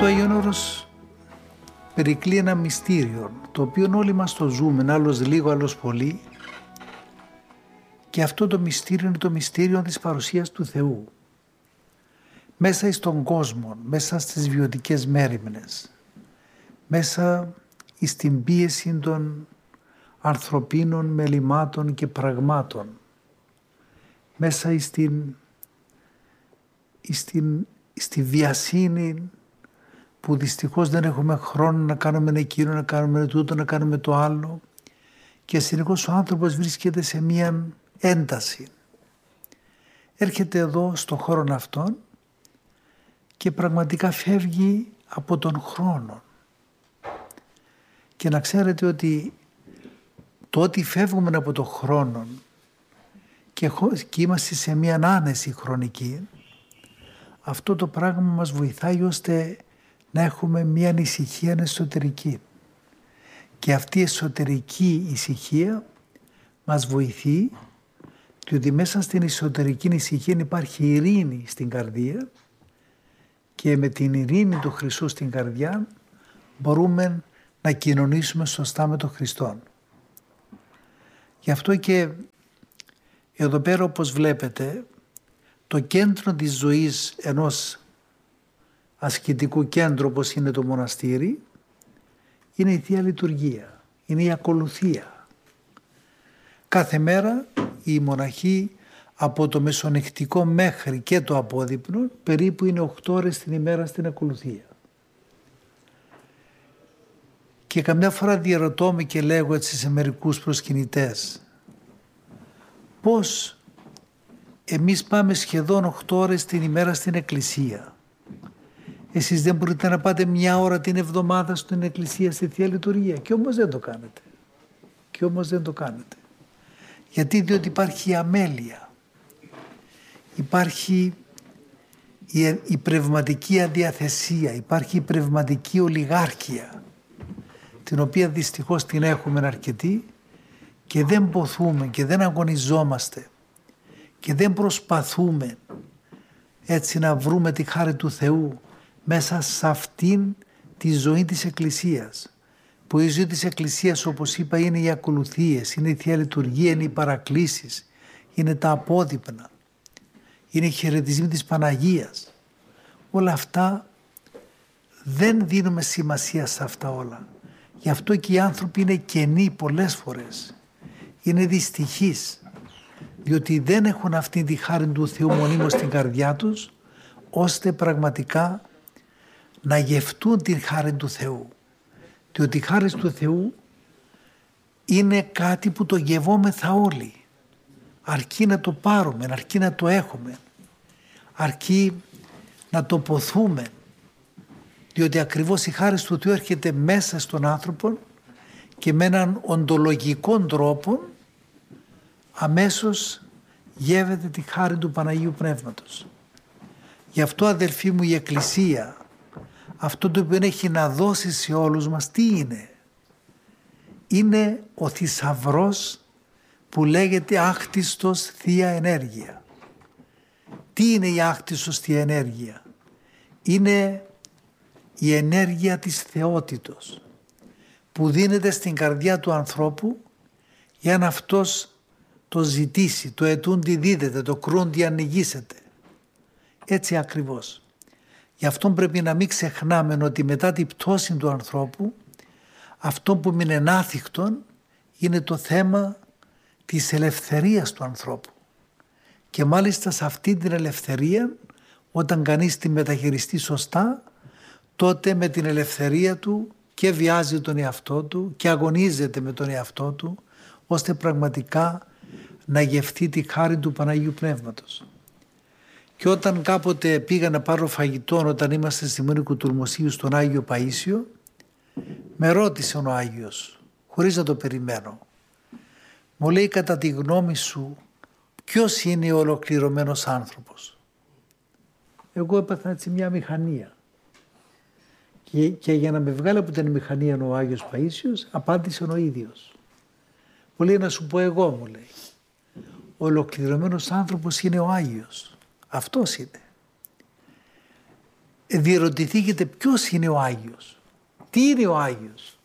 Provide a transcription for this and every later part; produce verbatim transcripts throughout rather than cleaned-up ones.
το Άγιον Όρος περικλεί ένα μυστήριο, το οποίο όλοι μας το ζούμε, άλλος λίγο, άλλος πολύ, και αυτό το μυστήριο είναι το μυστήριο της παρουσίας του Θεού. Μέσα στον κόσμο, μέσα στις βιωτικές μέριμνες, μέσα στην πίεση των ανθρωπίνων μελημάτων και πραγμάτων, μέσα στην, στην, στη βιασύνη που δυστυχώς δεν έχουμε χρόνο να κάνουμε εκείνο, να κάνουμε τούτο, να κάνουμε το άλλο, και συνεχώς ο άνθρωπος βρίσκεται σε μία ένταση. Έρχεται εδώ στον χώρο αυτόν και πραγματικά φεύγει από τον χρόνο. Και να ξέρετε ότι το ότι φεύγουμε από τον χρόνο και, και είμαστε σε μία άνεση χρονική, αυτό το πράγμα μας βοηθάει ώστε να έχουμε μία ησυχία εσωτερική. Και αυτή η εσωτερική ησυχία μας βοηθεί, διότι μέσα στην εσωτερική ησυχία υπάρχει ειρήνη στην καρδία, και με την ειρήνη του Χριστού στην καρδιά μπορούμε να κοινωνήσουμε σωστά με τον Χριστό. Γι' αυτό και εδώ πέρα, όπως βλέπετε, το κέντρο της ζωής ενός ασκητικού κέντρου όπως είναι το μοναστήρι είναι η Θεία Λειτουργία, είναι η ακολουθία. Κάθε μέρα οι μοναχοί από το μεσονυχτικό μέχρι και το απόδειπνο περίπου είναι οκτώ ώρες την ημέρα στην ακολουθία. Και καμιά φορά διαρωτώ με και λέγω έτσι σε μερικούς προσκυνητές, πώς εμείς πάμε σχεδόν οκτώ ώρες την ημέρα στην εκκλησία. Εσείς δεν μπορείτε να πάτε μια ώρα την εβδομάδα στην εκκλησία στη Θεία Λειτουργία? Και όμως δεν το κάνετε. Και όμως δεν το κάνετε. Γιατί? Διότι υπάρχει αμέλεια. Υπάρχει η, η πνευματική αδιαθεσία, υπάρχει η πνευματική ολιγάρχεια, την οποία δυστυχώς την έχουμε αρκετή και δεν ποθούμε και δεν αγωνιζόμαστε και δεν προσπαθούμε έτσι να βρούμε τη χάρη του Θεού μέσα σε αυτήν τη ζωή της Εκκλησίας, που η ζωή της Εκκλησίας, όπως είπα, είναι οι ακολουθίες, είναι η Θεία Λειτουργία, είναι οι παρακλήσεις, είναι τα απόδειπνα, είναι οι χαιρετισμοί της Παναγίας. Όλα αυτά δεν δίνουμε σημασία σε αυτά όλα. Γι' αυτό και οι άνθρωποι είναι κενοί πολλές φορές. Είναι δυστυχείς, διότι δεν έχουν αυτή τη χάρη του Θεού μονίμως στην καρδιά τους, ώστε πραγματικά να γευτούν την χάρη του Θεού. Διότι η χάρη του Θεού είναι κάτι που το γευόμεθα όλοι. Αρκεί να το πάρουμε, αρκεί να το έχουμε, αρκεί να το ποθούμε. Διότι ακριβώς η χάρη του Θεού έρχεται μέσα στον άνθρωπο και με έναν οντολογικό τρόπο αμέσως γεύεται τη χάρη του Παναγίου Πνεύματος. Γι' αυτό, αδελφοί μου, η Εκκλησία, αυτό το οποίο έχει να δώσει σε όλους μας, τι είναι? Είναι ο θησαυρός που λέγεται άκτιστος Θεία Ενέργεια. Τι είναι η άκτιστος Θεία Ενέργεια? Είναι η ενέργεια της θεότητος που δίνεται στην καρδιά του ανθρώπου για να αυτός το ζητήσει, το ετούντι δίδεται, το κρούντι ανοιγήσεται. Έτσι ακριβώς. Γι' αυτό πρέπει να μην ξεχνάμε ότι μετά την πτώση του ανθρώπου, αυτό που είναι ενάθικτον είναι το θέμα της ελευθερίας του ανθρώπου. Και μάλιστα σε αυτή την ελευθερία, όταν κανείς τη μεταχειριστεί σωστά, τότε με την ελευθερία του και βιάζει τον εαυτό του και αγωνίζεται με τον εαυτό του, ώστε πραγματικά να γευτεί τη χάρη του Παναγίου Πνεύματος. Και όταν κάποτε πήγα να πάρω φαγητό, όταν είμαστε στη Μόνη Κουτουρμοσίου στον Άγιο Παΐσιο, με ρώτησε ο Άγιος, χωρίς να το περιμένω, μου λέει, κατά τη γνώμη σου, ποιος είναι ο ολοκληρωμένος άνθρωπος? Εγώ έπαθα έτσι μια μηχανία. Και, και για να με βγάλει από την μηχανία ο Άγιος Παΐσιος, απάντησε ο ίδιος. Μου λέει, να σου πω εγώ, μου λέει, ο ολοκληρωμένος άνθρωπος είναι ο Άγιος. Αυτός είναι. διερωτηθήκετε ποιος είναι ο Άγιος. Τι είναι ο Άγιος.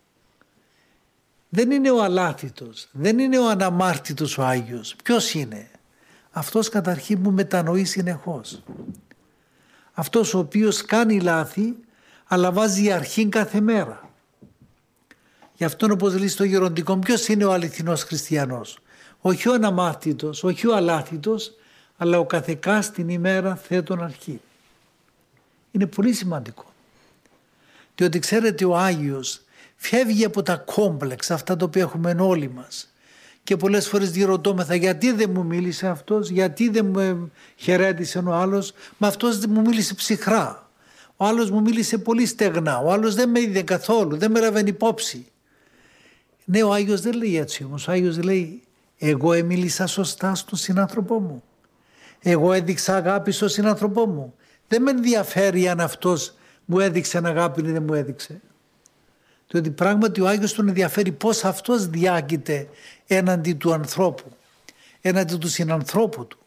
Δεν είναι ο αλάθητος, δεν είναι ο αναμάρτητος ο Άγιος. Ποιος είναι. Αυτός καταρχήν που μετανοεί συνεχώς. Αυτός ο οποίος κάνει λάθη αλλά βάζει αρχή κάθε μέρα. Γι' αυτόν, όπως λέει στο γεροντικό, ποιος είναι ο αληθινός χριστιανός. Όχι ο αναμάρτητος, όχι ο αλάθητος, αλλά ο καθεκάς την ημέρα θέτων αρχή. Είναι πολύ σημαντικό. Διότι ξέρετε, ο Άγιος φεύγει από τα κόμπλεξ, αυτά τα οποία έχουμε όλοι μας. Και πολλές φορές διερωτώμεθα, γιατί δεν μου μίλησε αυτός, γιατί δεν μου χαιρέτησε ο άλλος. Μα αυτός δεν μου μίλησε ψυχρά. Ο άλλος μου μίλησε πολύ στεγνά. Ο άλλος δεν με είδε καθόλου, δεν με έλαβε υπόψη. Ναι, ο Άγιος δεν λέει έτσι όμως. Ο Άγιος λέει, εγώ εμίλησα σωστά στον συνάνθρωπό μου. Εγώ έδειξα αγάπη στον συνάνθρωπό μου. Δεν με ενδιαφέρει αν αυτός μου έδειξε αγάπη ή δεν μου έδειξε. Διότι πράγματι ο Άγιος τον ενδιαφέρει πώς αυτός διάγεται έναντι του ανθρώπου, έναντι του συνανθρώπου του.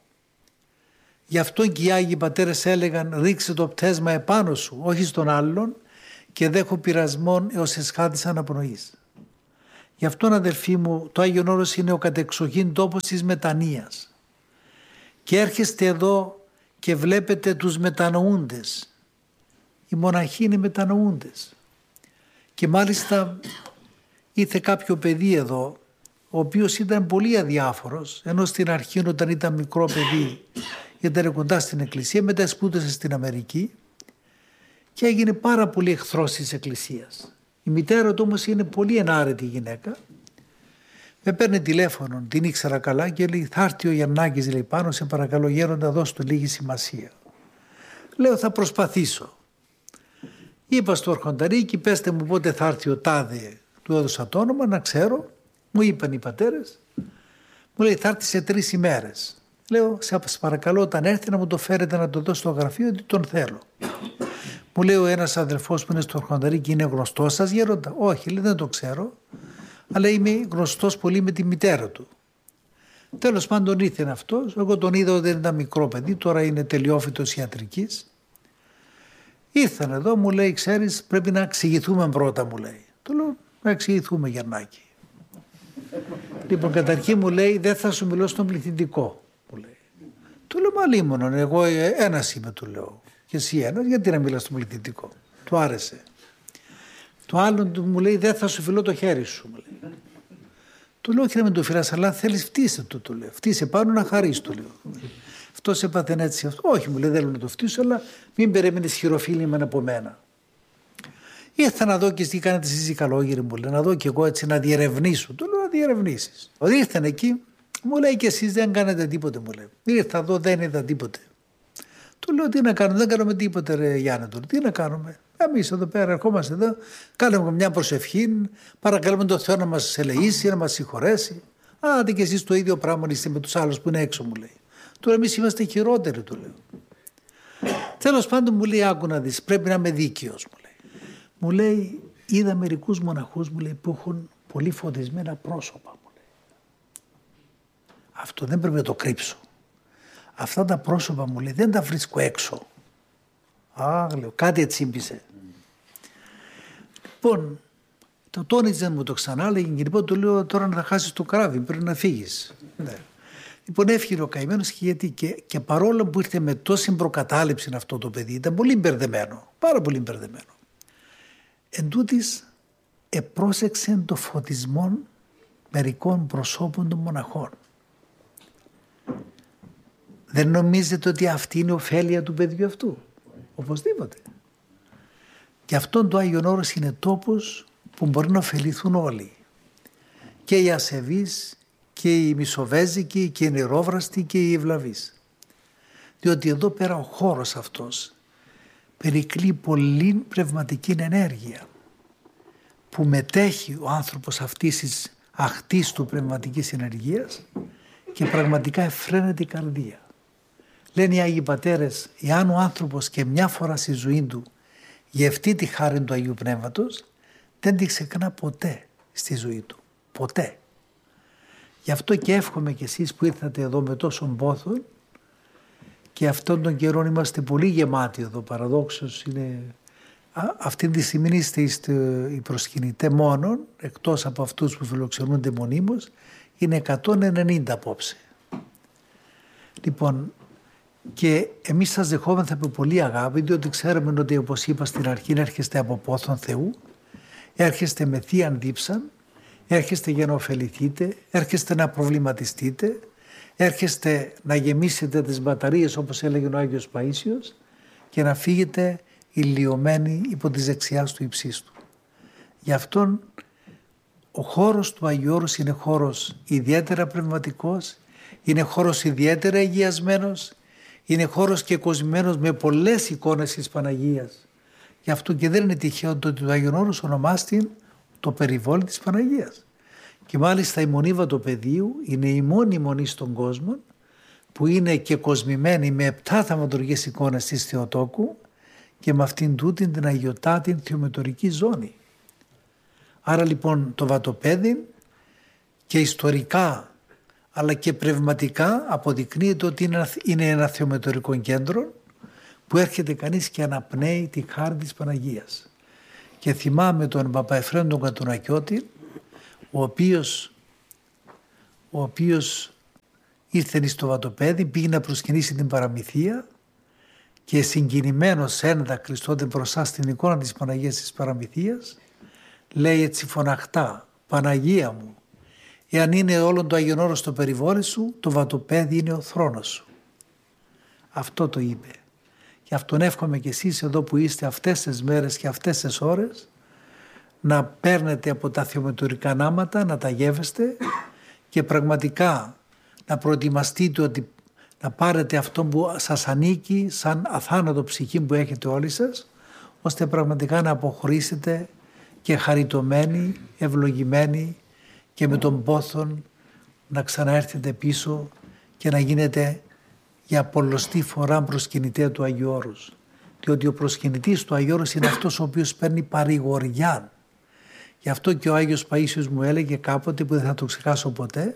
Γι' αυτό και οι Άγιοι Πατέρες έλεγαν, ρίξε το πτέσμα επάνω σου, όχι στον άλλον, και δέχω πειρασμόν έως εσχάτης αναπνοής. Γι' αυτό, αδελφοί μου, το Άγιον Όρος είναι ο κατεξοχήν τόπος της μετανοίας. Και έρχεστε εδώ και βλέπετε τους μετανοούντες. Οι μοναχοί είναι μετανοούντες. Και μάλιστα ήρθε κάποιο παιδί εδώ, ο οποίος ήταν πολύ αδιάφορος, ενώ στην αρχή όταν ήταν μικρό παιδί ήταν κοντά στην εκκλησία, μετά σπούδασε στην Αμερική και έγινε πάρα πολύ εχθρός της εκκλησίας. Η μητέρα του όμως είναι πολύ ενάρετη γυναίκα. Με παίρνει τηλέφωνο, την ήξερα καλά και λέει, θα έρθει ο Γιαννάκης, λέει, πάνω, σε παρακαλώ γέροντα, δώσ' του λίγη σημασία. Λέω, θα προσπαθήσω. Είπα στο αρχονταρίκι, πέστε μου πότε θα έρθει ο τάδε, του έδωσα το όνομα να ξέρω. Μου είπαν οι πατέρες, μου λέει, θα έρθει σε τρεις ημέρες. Λέω, σας παρακαλώ όταν έρθει να μου το φέρετε να το δώσω στο γραφείο, ότι τον θέλω. Μου λέει ο ένας αδελφός που είναι στο αρχονταρίκι, είναι γνωστός σας γέροντα? Όχι, λέει, δεν το ξέρω, αλλά είμαι γνωστός πολύ με τη μητέρα του. Τέλος πάντων ήρθε αυτός, εγώ τον είδα ότι δεν ήταν μικρό παιδί, τώρα είναι τελειόφοιτος ιατρικής. Ήρθαν εδώ, μου λέει, ξέρεις, πρέπει να εξηγηθούμε πρώτα, μου λέει. Του λέω, να εξηγηθούμε, Γιαννάκη. Λοιπόν, καταρχήν μου λέει, δεν θα σου μιλώ στον πληθυντικό, μου λέει. Του λέω, μα λίμωνον, εγώ ένας είμαι, του λέω. Και εσύ ένας, γιατί να μιλάς στον πληθυντικό? Του άρεσε. Το άλλο μου λέει, δεν θα σου φιλώ το χέρι σου, μου λέει. Του λέω, όχι να μην το φυλάς, αλλά θέλεις φτύσε του, του λέω. Φτύσε πάνω να χαρείς, του λέω. Αυτός έπαθε έτσι αυτό. Όχι, μου λέει, δεν θέλω να το φτύσω, αλλά μην περιμένεις χειροφύλημα από μένα. Ήρθα να δω και τι κάνετε εσείς οι καλόγεροι, μου λέει, να δω και εγώ έτσι να διερευνήσω. Του λέω, να διερευνήσεις. Όταν ήρθαν εκεί, μου λέει, και εσείς δεν κάνετε τίποτε, μου λέει. Ήρθα εδώ, δεν είδα τίποτε. Του λέω, τι να κάνουμε, δεν κάνουμε τίποτε, ρε Γιάννη, του. Τι να κάνουμε. Εμείς εδώ πέρα ερχόμαστε εδώ, κάνουμε μια προσευχή, παρακαλούμε τον Θεό να μας ελεήσει, να μας συγχωρέσει. Άντε και εσείς το ίδιο πράγμα είστε με τους άλλους που είναι έξω, μου λέει. Τώρα εμείς είμαστε χειρότεροι, του λέω. Τέλος πάντων μου λέει, άκου να δεις, πρέπει να είμαι δίκαιος, μου λέει. Μου λέει, είδα μερικούς μοναχούς, μου λέει, που έχουν πολύ φωτισμένα πρόσωπα, μου λέει. Αυτό δεν πρέπει να το κρύψω. Αυτά τα πρόσωπα, μου λέει, δεν τα βρίσκω έξω. Α, λέω, κάτι ετσίμπησε. Λοιπόν, το τόνιζε, μου το ξανά λέγει και λοιπόν του λέω, τώρα να θα χάσεις το κράβι, πρέπει να φύγεις. Ναι. Λοιπόν, έφυγε ο καημένος και γιατί και, και παρόλο που ήρθε με τόση προκατάληψη αυτό το παιδί, ήταν πολύ μπερδεμένο, πάρα πολύ μπερδεμένο. Εν τούτης, επρόσεξε το φωτισμό μερικών προσώπων των μοναχών. Δεν νομίζετε ότι αυτή είναι η ωφέλεια του παιδιού αυτού? Οπωσδήποτε. Και αυτόν το Άγιον Όρος είναι τόπος που μπορεί να ωφεληθούν όλοι. Και οι ασεβείς, και οι μισοβέζικοι, και οι νερόβραστοι, και οι ευλαβείς. Διότι εδώ πέρα ο χώρος αυτός περικλεί πολύ πνευματική ενέργεια που μετέχει ο άνθρωπος αυτής της αχτής του πνευματικής ενεργείας και πραγματικά εφραίνεται η καρδία. Λένε οι Άγιοι Πατέρες, εάν ο άνθρωπος και μια φορά στη ζωή του γευτεί τη χάρη του Αγίου Πνεύματος, δεν τη ξεχνά ποτέ στη ζωή του. Ποτέ. Γι' αυτό και εύχομαι κι εσείς που ήρθατε εδώ με τόσον πόθο και αυτόν τον καιρό είμαστε πολύ γεμάτοι εδώ, παραδόξως είναι... Αυτή τη στιγμή είστε οι προσκυνητέ μόνον, εκτός από αυτούς που φιλοξενούνται μονίμως, είναι εκατόν ενενήντα απόψε. Λοιπόν, και εμείς σας δεχόμεθα με πολύ αγάπη, διότι ξέρουμε ότι, όπως είπα στην αρχή, έρχεστε από πόθον Θεού, έρχεστε με θείαν δίψαν, έρχεστε για να ωφεληθείτε, έρχεστε να προβληματιστείτε, έρχεστε να γεμίσετε τις μπαταρίες, όπως έλεγε ο Άγιος Παΐσιος, και να φύγετε ηλιωμένοι υπό της δεξιάς του υψίστου. Γι' αυτόν ο χώρος του Αγίου Όρους είναι χώρος ιδιαίτερα πνευματικός, είναι χώρος ιδιαίτερα αγιασμένος, είναι χώρος και κοσμημένος με πολλές εικόνες της Παναγίας. Γι' αυτό και δεν είναι τυχαίο το ότι το Άγιον Όρος ονομάστηκε το περιβόλι της Παναγίας. Και μάλιστα η Μονή Βατοπεδίου είναι η μόνη μονή στον κόσμο που είναι και κοσμημένη με επτά θαυματουργές εικόνες της Θεοτόκου και με αυτήν τούτην την αγιωτάτην θεομετωρική ζώνη. Άρα λοιπόν το Βατοπέδι και ιστορικά αλλά και πνευματικά αποδεικνύεται ότι είναι ένα θεομετωρικό κέντρο που έρχεται κανείς και αναπνέει τη χάρη της Παναγίας. Και θυμάμαι τον Παπαεφραίμ τον Κατουνακιώτη, ο οποίος, ο οποίος ήρθε στο Βατοπέδι, πήγε να προσκυνήσει την παραμυθία και συγκινημένος ένδακρης τότε μπροστά στην εικόνα της Παναγίας της Παραμυθίας, λέει έτσι φωναχτά: «Παναγία μου, εάν είναι όλο το Άγιον Όρος στο περιβόλι σου, το Βατοπέδι είναι ο θρόνος σου». Αυτό το είπε. Και αυτόν εύχομαι και εσείς εδώ που είστε αυτές τις μέρες και αυτές τις ώρες να παίρνετε από τα θεομετωρικά νάματα, να τα γεύεστε και πραγματικά να προετοιμαστείτε ότι να πάρετε αυτό που σας ανήκει σαν αθάνατο ψυχή που έχετε όλοι σας, ώστε πραγματικά να αποχωρήσετε και χαριτωμένοι, ευλογημένοι και με τον πόθον να ξαναέρθετε πίσω και να γίνετε για πολλωστή φορά προσκυνητέ του Αγίου Όρους. Διότι ο προσκυνητής του Αγίου Όρους είναι αυτός ο οποίος παίρνει παρηγοριά. Γι' αυτό και ο Άγιος Παΐσιος μου έλεγε κάποτε, που δεν θα το ξεχάσω ποτέ,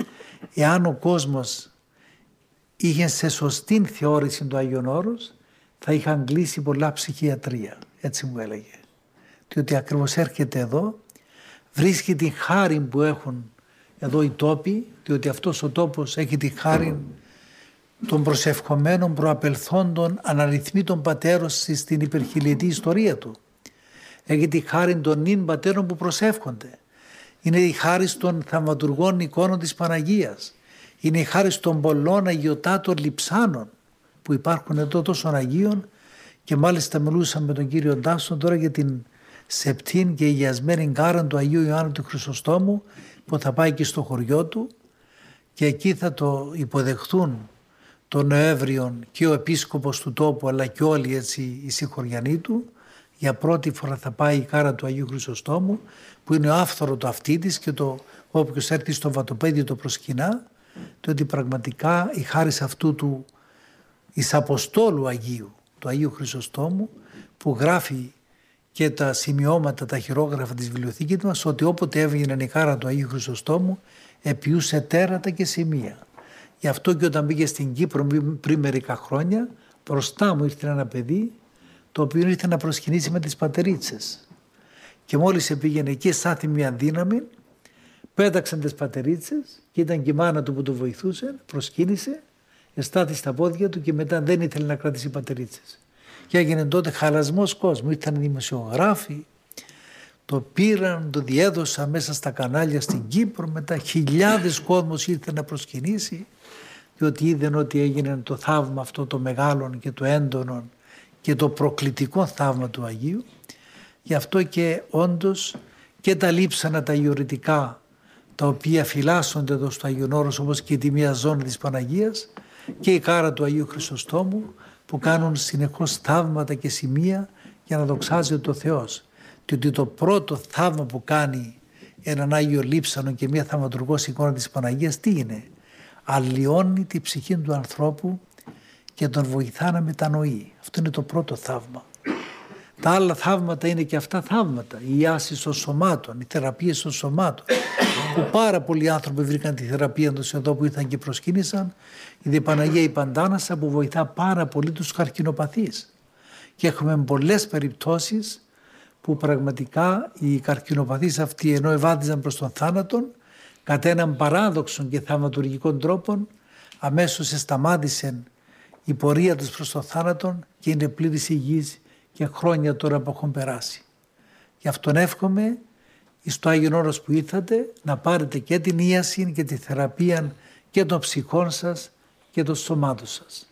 εάν ο κόσμος είχε σε σωστή θεώρηση του Αγίον Όρους, θα είχαν κλείσει πολλά ψυχιατρία. Έτσι μου έλεγε. Διότι ακριβώς έρχεται εδώ, βρίσκει τη χάρη που έχουν εδώ οι τόποι, διότι αυτός ο τόπος έχει τη χάρη των προσευχομένων προαπελθόντων αναρρυθμίτων πατέρων στην υπερχιλιετή ιστορία του. Έχει τη χάρη των νυν πατέρων που προσεύχονται. Είναι η χάρη των θαυματουργών εικόνων της Παναγίας. Είναι η χάρη των πολλών αγιωτάτων λειψάνων που υπάρχουν εδώ τόσων Αγίων, και μάλιστα μιλούσαμε με τον κύριο Ντάσον τώρα για την σεπτήν και αγιασμένη γκάρα του Αγίου Ιωάννου του Χρυσοστόμου που θα πάει και στο χωριό του και εκεί θα το υποδεχθούν τον Νοέμβριο και ο επίσκοπος του τόπου αλλά και όλοι έτσι οι συγχωριανοί του. Για πρώτη φορά θα πάει η κάρα του Αγίου Χρυσοστόμου που είναι ο άφθορο το αυτί της και το όποιος έρθει στο Βατοπέδιο το προσκυνά, το ότι πραγματικά η χάρις αυτού του εις Αποστόλου Αγίου, του Αγίου Χρυσοστόμου, που γράφει και τα σημειώματα, τα χειρόγραφα της βιβλιοθήκης μας, ότι όποτε έβγαινε η κάρα του Αγίου Χρυσοστόμου επιούσε τέρατα και σημεία. Γι' αυτό και όταν πήγε στην Κύπρο πριν μερικά χρόνια, μπροστά μου ήρθε ένα παιδί το οποίο ήρθε να προσκυνήσει με τις πατερίτσες. Και μόλις πήγαινε εκεί, αισθάνθη μια δύναμη, πέταξαν τις πατερίτσες και ήταν και η μάνα του που το βοηθούσε, προσκύνησε, εστάθη στα πόδια του και μετά δεν ήθελε να κρατήσει πατερίτσες. Και έγινε τότε χαλασμός κόσμου. Ήρθαν οι δημοσιογράφοι, το πήραν, το διέδωσαν μέσα στα κανάλια στην Κύπρο, μετά χιλιάδες κόσμος ήρθε να προσκυνήσει, διότι είδαν ότι έγινε το θαύμα αυτό το μεγάλο και το έντονο και το προκλητικό θαύμα του Αγίου. Γι' αυτό και όντως και τα λείψανα τα ιωρητικά, τα οποία φυλάσσονται εδώ στο Άγιον Όρος, όπως και η τιμία ζώνη της Παναγίας και η κάρα του Αγίου Χρυσοστόμου, που κάνουν συνεχώς θαύματα και σημεία για να δοξάζεται ο Θεός. Διότι το πρώτο θαύμα που κάνει έναν Άγιο Λείψανο και μια θαυματουργός εικόνα της Παναγίας τι είναι? Αλλοιώνει τη ψυχή του ανθρώπου και τον βοηθά να μετανοεί. Αυτό είναι το πρώτο θαύμα. Τα άλλα θαύματα είναι και αυτά θαύματα. Οι ιάσεις των σωμάτων, οι θεραπείες των σωμάτων. που πάρα πολλοί άνθρωποι βρήκαν τη θεραπεία τους εδώ που ήρθαν και προσκύνησαν, η Δε Παναγία η Παντάνασα που βοηθά πάρα πολύ τους καρκινοπαθείς. Και έχουμε πολλές περιπτώσεις που πραγματικά οι καρκινοπαθείς αυτοί, ενώ ευάδιζαν προς τον θάνατον, κατά έναν παράδοξο και θαυματουργικό τρόπο αμέσως σταμάτησε η πορεία τους προς τον θάνατον και είναι πλήρης υγιής και χρόνια τώρα που έχουν περάσει. Γι' αυτόν εύχομαι στο Άγιον Όρος που ήρθατε να πάρετε και την ίαση και τη θεραπεία και των ψυχών σας και των σωμάτων σας.